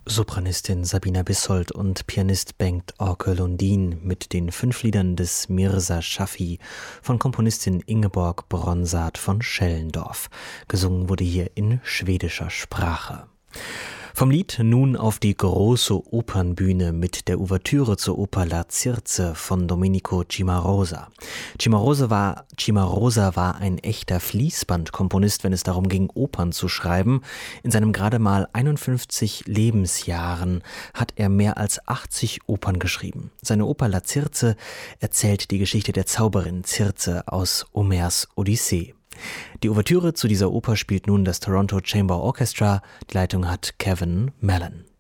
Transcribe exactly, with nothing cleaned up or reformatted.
Sopranistin Sabina Bissold und Pianist Bengt Åke Lundin mit den fünf Liedern des Mirza Schaffy von Komponistin Ingeborg Bronsart von Schellendorf. Gesungen wurde hier in schwedischer Sprache. Vom Lied nun auf die große Opernbühne mit der Ouvertüre zur Oper La Circe von Domenico Cimarosa. Cimarosa war, Cimarosa war ein echter Fließbandkomponist, wenn es darum ging, Opern zu schreiben. In seinem gerade mal einundfünfzig Lebensjahren hat er mehr als achtzig Opern geschrieben. Seine Oper La Circe erzählt die Geschichte der Zauberin Circe aus Homers Odyssee. Die Ouvertüre zu dieser Oper spielt nun das Toronto Chamber Orchestra. Die Leitung hat Kevin Mallon.